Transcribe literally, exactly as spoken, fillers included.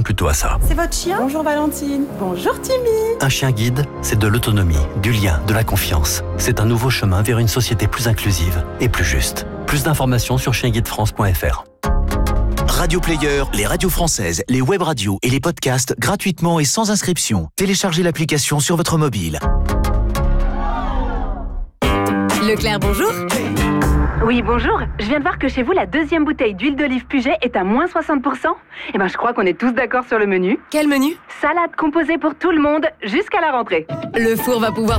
plutôt à ça. C'est votre chien ? Bonjour Valentine. Bonjour Timmy. Un chien guide, c'est de l'autonomie, du lien, de la confiance. C'est un nouveau chemin vers une société plus inclusive et plus juste. Plus d'informations sur chien guide france point f r. Radio Player, les radios françaises, les web radios et les podcasts gratuitement et sans inscription. Téléchargez l'application sur votre mobile. Leclerc, bonjour. Oui, bonjour. Je viens de voir que chez vous, la deuxième bouteille d'huile d'olive Puget est à moins soixante pour cent. Eh ben, je crois qu'on est tous d'accord sur le menu. Quel menu ? Salade composée pour tout le monde jusqu'à la rentrée. Le four va pouvoir